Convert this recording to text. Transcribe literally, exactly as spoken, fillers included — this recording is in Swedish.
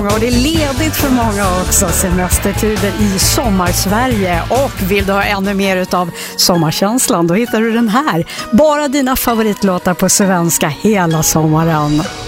Och det är ledigt för många också, semestertider i sommarsverige. Och vill du ha ännu mer utav sommarkänslan, då hittar du den här. Bara dina favoritlåtar på svenska hela sommaren.